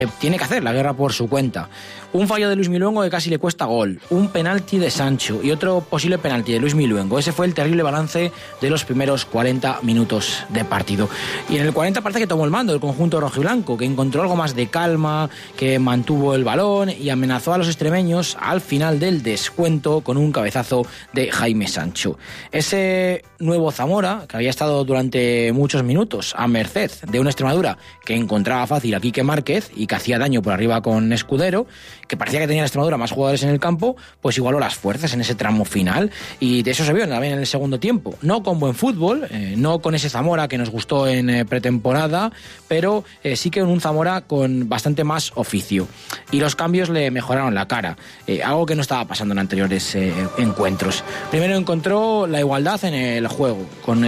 tiene que hacer la guerra por su cuenta. Un fallo de Luis Miluengo que casi le cuesta gol, un penalti de Sancho y otro posible penalti de Luis Miluengo. Ese fue el terrible balance de los primeros 40 minutos de partido. Y en el 40 parece que tomó el mando el conjunto rojiblanco, que encontró algo más de calma, que mantuvo el balón y amenazó a los extremeños al final del descuento con un cabezazo de Jaime Sancho. Ese nuevo Zamora, que había estado durante muchos minutos a merced de una Extremadura que encontraba fácil a Quique Márquez y que hacía daño por arriba con Escudero, que parecía que tenía la Extremadura más jugadores en el campo, pues igualó las fuerzas en ese tramo final, y de eso se vio también en el segundo tiempo. No con buen fútbol, no con ese Zamora que nos gustó en pretemporada, pero sí que un Zamora con bastante más oficio. Y los cambios le mejoraron la cara, algo que no estaba pasando en anteriores encuentros. Primero encontró la igualdad en el juego, con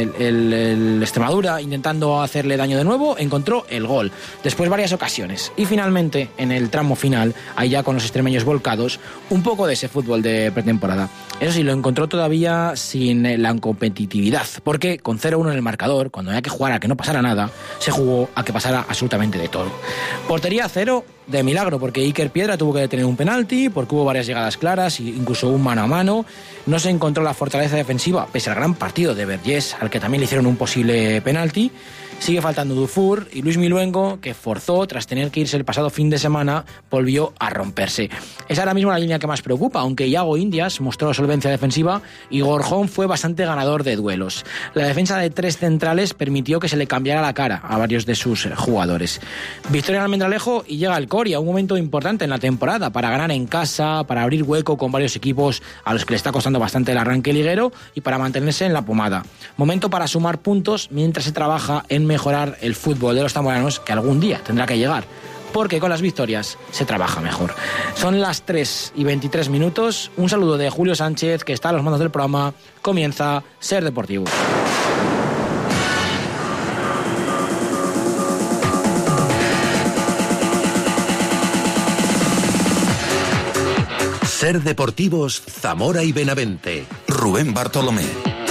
el Extremadura intentando hacerle daño de nuevo, encontró el gol, después varias ocasiones, y finalmente en el tramo final, ahí ya con los extremeños volcados, un poco de ese fútbol de pretemporada. Eso sí, lo encontró todavía sin la competitividad, porque con 0-1 en el marcador, cuando había que jugar a que no pasara nada, se jugó a que pasara absolutamente de todo. Portería 0 de milagro, porque Iker Piedra tuvo que detener un penalti, porque hubo varias llegadas claras, incluso un mano a mano. No se encontró la fortaleza defensiva, pese al gran partido de Vergés, al que también le hicieron un posible penalti. Sigue faltando Dufour, y Luis Miluengo, que forzó, tras tener que irse el pasado fin de semana, volvió a romperse. Es ahora mismo la línea que más preocupa, aunque Iago Indias mostró solvencia defensiva y Gorjón fue bastante ganador de duelos. La defensa de 3 centrales permitió que se le cambiara la cara a varios de sus jugadores. Victoria en Almendralejo y llega el Coria, un momento importante en la temporada para ganar en casa, para abrir hueco con varios equipos a los que le está costando bastante el arranque liguero y para mantenerse en la pomada. Momento para sumar puntos mientras se trabaja en mejorar el fútbol de los zamoranos, que algún día tendrá que llegar, porque con las victorias se trabaja mejor. Son las 3:23. Un saludo de Julio Sánchez, que está a los mandos del programa. Comienza Ser Deportivo. Ser Deportivos Zamora y Benavente. Rubén Bartolomé.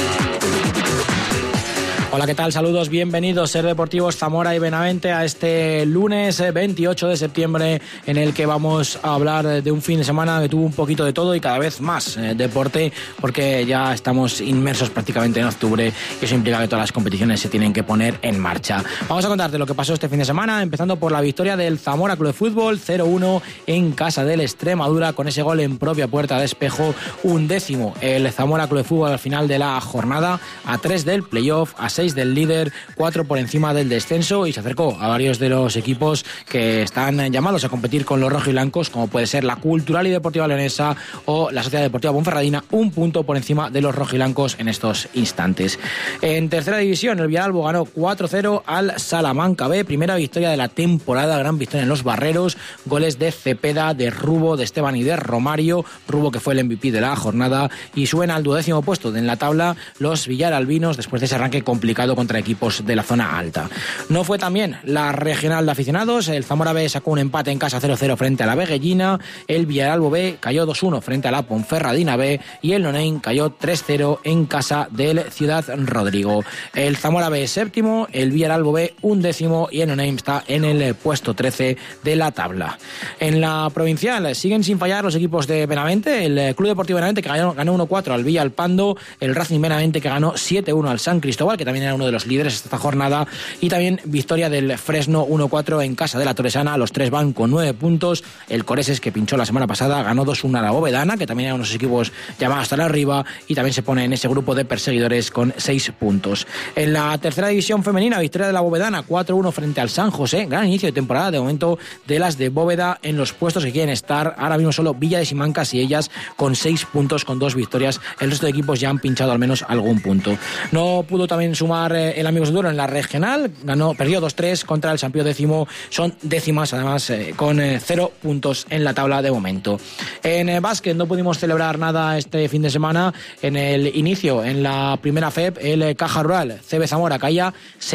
Hola, ¿qué tal? Saludos, bienvenidos, Ser Deportivos Zamora y Benavente, a este lunes 28 de septiembre, en el que vamos a hablar de un fin de semana que tuvo un poquito de todo y cada vez más deporte, porque ya estamos inmersos prácticamente en octubre y eso implica que todas las competiciones se tienen que poner en marcha. Vamos a contarte lo que pasó este fin de semana, empezando por la victoria del Zamora Club de Fútbol, 0-1 en casa del Extremadura, con ese gol en propia puerta de Espejo, 11º el Zamora Club de Fútbol al final de la jornada, a 3 del playoff, a 6 del líder, 4 por encima del descenso, y se acercó a varios de los equipos que están llamados a competir con los rojiblancos, como puede ser la Cultural y Deportiva Leonesa o la Sociedad Deportiva Ponferradina, un punto por encima de los rojiblancos en estos instantes. En tercera división, el Villalbo ganó 4-0 al Salamanca B, primera victoria de la temporada, gran victoria en los Barreros, goles de Cepeda, de Rubo, de Esteban y de Romario, Rubo que fue el MVP de la jornada, y suben al 12º puesto en la tabla los villaralbinos después de ese arranque complicado contra equipos de la zona alta. No fue también la regional de aficionados, el Zamora B sacó un empate en casa 0-0 frente a la Veguellina, el Villaralbo B cayó 2-1 frente a la Ponferradina B y el Nonain cayó 3-0 en casa del Ciudad Rodrigo. El Zamora B es séptimo, el Villaralbo B 11º y el Nonain está en el puesto 13 de la tabla. En la provincial siguen sin fallar los equipos de Benavente, el Club Deportivo Benavente que ganó 1-4 al Villalpando, el Racing Benavente que ganó 7-1 al San Cristóbal, que también era uno de los líderes esta jornada, y también victoria del Fresno 1-4 en casa de la Torresana. Los 3 van con 9 puntos. El Coreses, que pinchó la semana pasada, ganó 2-1 a la Bovedana, que también era unos equipos llamados hasta arriba, y también se pone en ese grupo de perseguidores con 6 puntos. En la tercera división femenina, victoria de la Bovedana 4-1 frente al San José, gran inicio de temporada de momento de las de Bóveda en los puestos que quieren estar. Ahora mismo solo Villa de Simancas y ellas con 6 puntos, con 2 victorias. El resto de equipos ya han pinchado al menos algún punto. No pudo también sumar el Amigos de Duero en la regional, perdió 2-3 contra el San Pío X, son décimas además, con 0 puntos en la tabla de momento. En básquet no pudimos celebrar nada este fin de semana. En el inicio, en la primera FEP, el Caja Rural CB Zamora caía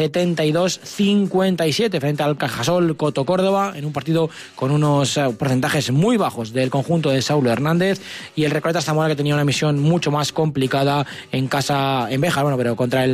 72-57 frente al Cajasol Coto Córdoba, en un partido con unos porcentajes muy bajos del conjunto de Saulo Hernández, y el Recoletas Zamora, que tenía una misión mucho más complicada en casa, en Béjar, pero contra el Mainz AB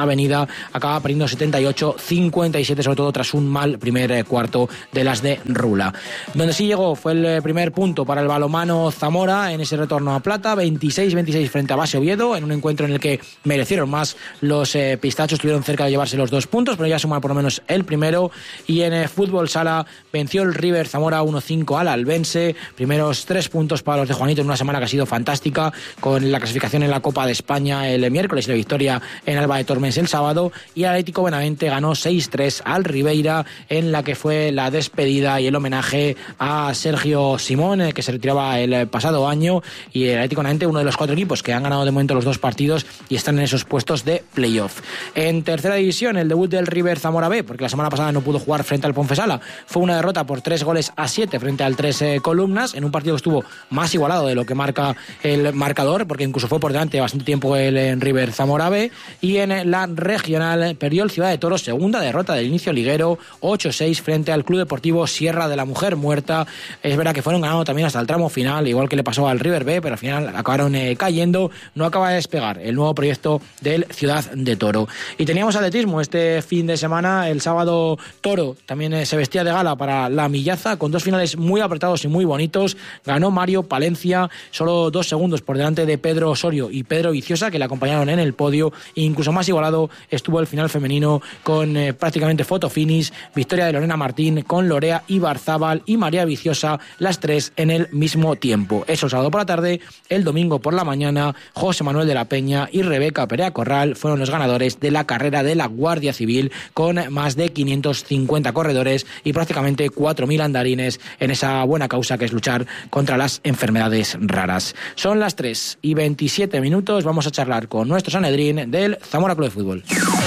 Avenida acaba perdiendo 78-57, sobre todo tras un mal primer cuarto de las de Rula. Donde sí llegó fue el primer punto para el balonmano Zamora en ese retorno a plata, 26-26 frente a Base Oviedo, en un encuentro en el que merecieron más los pistachos, estuvieron cerca de llevarse los 2 puntos, pero ya suman por lo menos el primero. Y en fútbol sala venció el River Zamora 1-5 al Albense, primeros 3 puntos para los de Juanito en una semana que ha sido fantástica, con la clasificación en la Copa de España el miércoles y la victoria en Alba de Tormes el sábado. Y Atlético Benavente ganó 6-3 al Ribeira, en la que fue la despedida y el homenaje a Sergio Simón, que se retiraba el pasado año, y el Atlético Benavente, uno de los 4 equipos que han ganado de momento los 2 partidos y están en esos puestos de playoff. En tercera división, el debut del River Zamora B, porque la semana pasada no pudo jugar frente al Ponfesala, fue una derrota por 3-7 frente al 3 Columnas, en un partido que estuvo más igualado de lo que marca el marcador, porque incluso fue por delante bastante tiempo el River Zamora B. Y en la regional perdió el Ciudad de Toros, segunda derrota del inicio liguero, 8-6 frente al Club Deportivo Sierra de la Mujer Muerta. Es verdad que fueron ganando también hasta el tramo final, igual que le pasó al River B, pero al final acabaron cayendo. No acaba de despegar el nuevo proyecto del Ciudad de Toro. Y teníamos atletismo este fin de semana. El sábado Toro también se vestía de gala para la millaza, con 2 finales muy apretados y muy bonitos. Ganó Mario Palencia, solo 2 segundos por delante de Pedro Osorio y Pedro Viciosa, que le acompañaron en el podio. E incluso más igualado estuvo el final femenino, con prácticamente photo finish, victoria de Lorena Martín con Lorea Ibarzábal y María Viciosa, las 3 en el mismo tiempo. Eso el sábado por la tarde. El domingo por la mañana, José Manuel de la Peña y Rebeca Perea Corral fueron los ganadores de la carrera de la Guardia Civil, con más de 550 corredores y prácticamente 4.000 andarines en esa buena causa que es luchar contra las enfermedades raras. Son las 3:27. Vamos a charlar con nuestro Sanedrín del Zamora Club de Fútbol.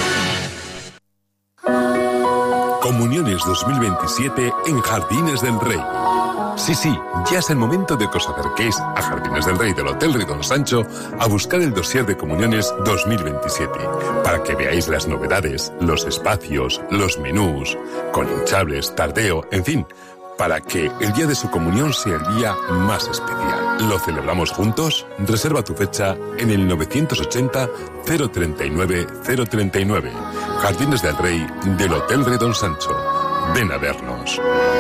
Comuniones 2027 en Jardines del Rey. Sí, ya es el momento de que os acerquéis a Jardines del Rey del Hotel Ridon Sancho a buscar el dossier de Comuniones 2027, para que veáis las novedades, los espacios, los menús, con hinchables, tardeo, en fin, para que el día de su comunión sea el día más especial. ¿Lo celebramos juntos? Reserva tu fecha en el 980 039 039. Jardines del Rey del Hotel Ridon Sancho. Ven a vernos.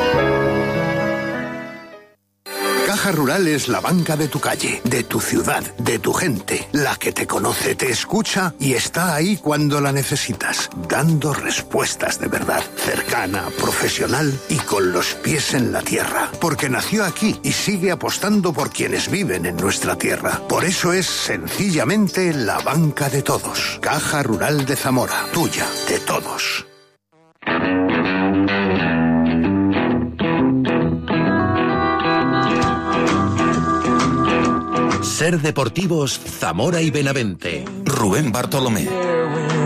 Caja Rural es la banca de tu calle, de tu ciudad, de tu gente, la que te conoce, te escucha y está ahí cuando la necesitas, dando respuestas de verdad, cercana, profesional y con los pies en la tierra, porque nació aquí y sigue apostando por quienes viven en nuestra tierra. Por eso es sencillamente la banca de todos. Caja Rural de Zamora, tuya, de todos. Ser Deportivos Zamora y Benavente. Rubén Bartolomé.